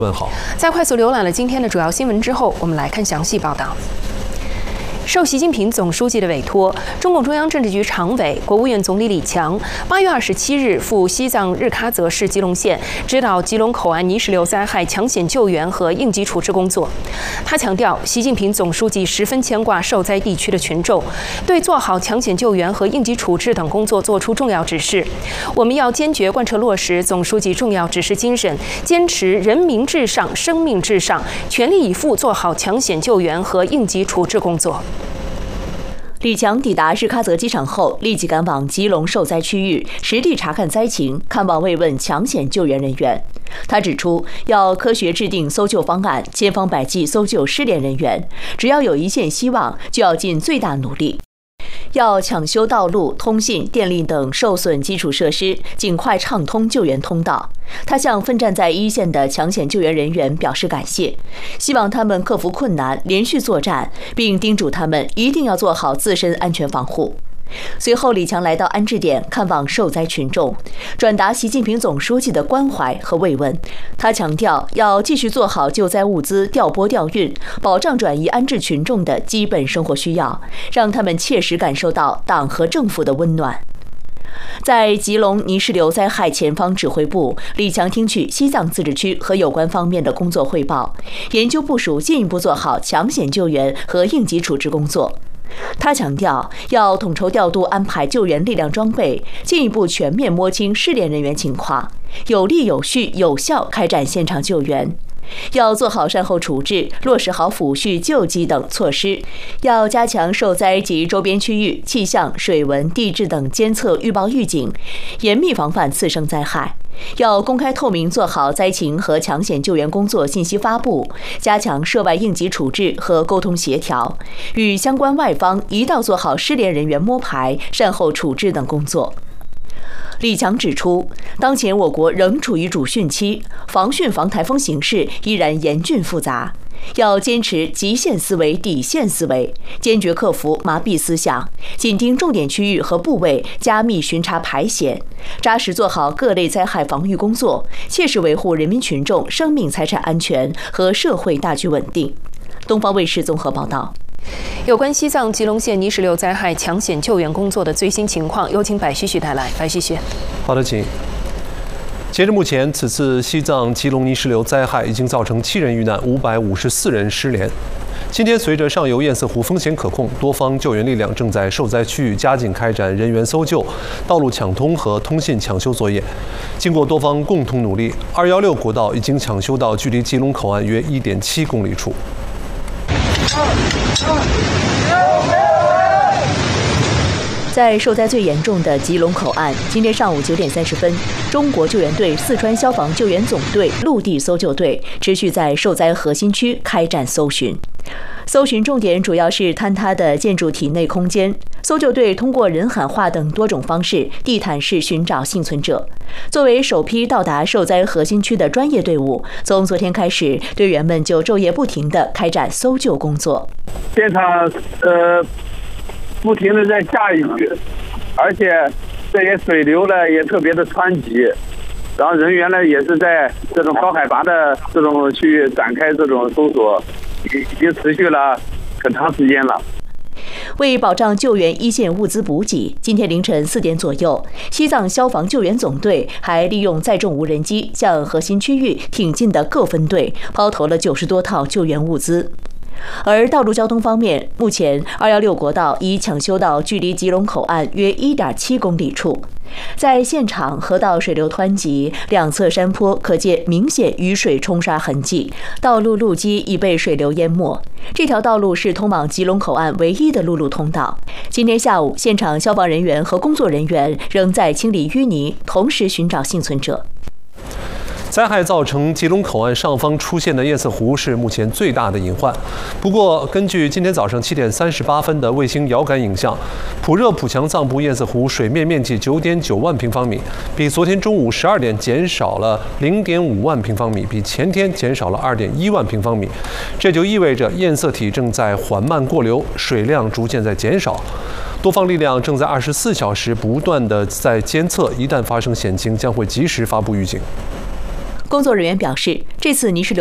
问好。 在快速浏览了今天的主要新闻之后，我们来看详细报道。受习近平总书记的委托，中共中央政治局常委、国务院总理李强8月27日赴西藏日喀则市吉隆县，指导吉隆口岸泥石流灾害抢险救援和应急处置工作。他强调，习近平总书记十分牵挂受灾地区的群众，对做好抢险救援和应急处置等工作作出重要指示。我们要坚决贯彻落实总书记重要指示精神，坚持人民至上、生命至上，全力以赴做好抢险救援和应急处置工作。 李强抵达日喀则机场后，立即赶往吉隆受灾区域，实地查看灾情，看望慰问抢险救援人员。他指出，要科学制定搜救方案，千方百计搜救失联人员。只要有一线希望，就要尽最大努力。要抢修道路、通信、电力等受损基础设施，尽快畅通救援通道。他向奋战在一线的抢险救援人员表示感谢，希望他们克服困难，连续作战，并叮嘱他们一定要做好自身安全防护。随后，李强来到安置点看望受灾群众，转达习近平总书记的关怀和慰问。他强调，要继续做好救灾物资调拨调运，保障转移安置群众的基本生活需要，让他们切实感受到党和政府的温暖。在吉隆泥石流灾害前方指挥部，李强听取西藏自治区和有关方面的工作汇报，研究部署进一步做好抢险救援和应急处置工作。他强调，要统筹调度安排救援力量装备，进一步全面摸清失联人员情况，有力有序有效开展现场救援。要做好善后处置，落实好抚恤救济等措施，要加强受灾及周边区域气象、水文、地质等监测预报预警，严密防范次生灾害。要公开透明做好灾情和抢险救援工作信息发布，加强涉外应急处置和沟通协调，与相关外方一道做好失联人员摸排、善后处置等工作。李强指出，当前我国仍处于主汛期，防汛防台风形势依然严峻复杂，要坚持极限思维、底线思维，坚决克服麻痹思想，紧盯重点区域和部位，加密巡查排险，扎实做好各类灾害防御工作，切实维护人民群众生命财产安全和社会大局稳定。东方卫视综合报道。 有关西藏吉隆县泥石流灾害抢险救援工作的最新情况，有请白旭旭带来。白旭旭， 好的，请。截至目前，此次西藏吉隆泥石流灾害已经造成7人遇难，554人失联。今天，随着上游堰塞湖风险可控，多方救援力量正在受灾区域加紧开展人员搜救、道路抢通和通信抢修作业。经过多方共同努力，216国道已经抢修到距离吉隆口岸约1.7公里处。 在受灾最严重的吉隆口岸，今天上午9点30分，中国救援队、四川消防救援总队陆地搜救队持续在受灾核心区开展搜寻。搜寻重点主要是坍塌的建筑体内空间。搜救队通过人喊话等多种方式，地毯式寻找幸存者。作为首批到达受灾核心区的专业队伍，从昨天开始，队员们就昼夜不停地开展搜救工作。 现场不停地在下雨，而且这些水流呢也特别的湍急，然后人员呢也是在这种高海拔的这种区域展开这种搜索，已经持续了很长时间了。 为保障救援一线物资补给，今天凌晨4点左右，西藏消防救援总队还利用载重无人机向核心区域挺进的各分队抛投了90多套救援物资。而道路交通方面，目前216国道已抢修到距离吉隆口岸约1.7公里处。在现场，河道水流湍急，两侧山坡可见明显雨水冲刷痕迹，道路路基已被水流淹没。这条道路是通往吉隆口岸唯一的陆路通道。今天下午，现场消防人员和工作人员仍在清理淤泥，同时寻找幸存者。 灾害造成吉隆口岸上方出现的堰塞湖是目前最大的隐患。不过，根据今天早上7点38分的卫星遥感影像，普热普强藏布堰塞湖水面面积9.9万平方米，比昨天中午12点减少了0.5万平方米，比前天减少了2.1万平方米。这就意味着堰塞体正在缓慢过流，水量逐渐在减少。多方力量正在24小时不断地在监测，一旦发生险情，将会及时发布预警。 工作人员表示，这次泥石流